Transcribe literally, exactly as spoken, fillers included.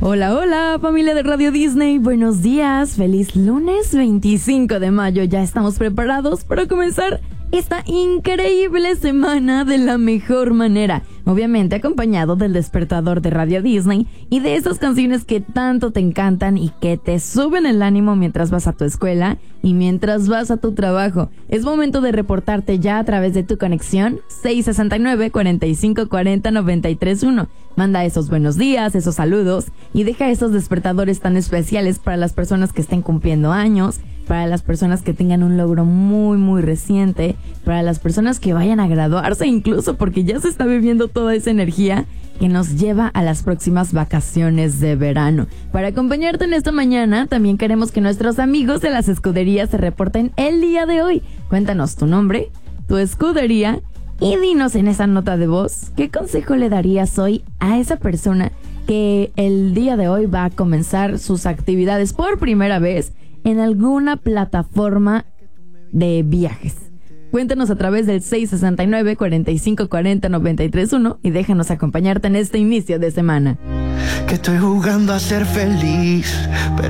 Hola, hola, familia de Radio Disney, buenos días, feliz lunes veinticinco de mayo, ya estamos preparados para comenzar esta increíble semana de la mejor manera, obviamente acompañado del despertador de Radio Disney y de esas canciones que tanto te encantan y que te suben el ánimo mientras vas a tu escuela y mientras vas a tu trabajo. Es momento de reportarte ya a través de tu conexión seis sesenta y nueve, cuarenta y cinco cuarenta, noventa y tres uno. Manda esos buenos días, esos saludos y deja esos despertadores tan especiales para las personas que estén cumpliendo años, para las personas que tengan un logro muy muy reciente, para las personas que vayan a graduarse incluso, porque ya se está viviendo toda esa energía que nos lleva a las próximas vacaciones de verano. Para acompañarte en esta mañana, también queremos que nuestros amigos de las escuderías se reporten el día de hoy. Cuéntanos tu nombre, tu escudería y dinos en esa nota de voz qué consejo le darías hoy a esa persona que el día de hoy va a comenzar sus actividades por primera vez en alguna plataforma de viajes. Cuéntanos a través del seis sesenta y nueve, cuarenta y cinco cuarenta, noventa y tres uno y déjanos acompañarte en este inicio de semana. Que estoy jugando a ser feliz, pero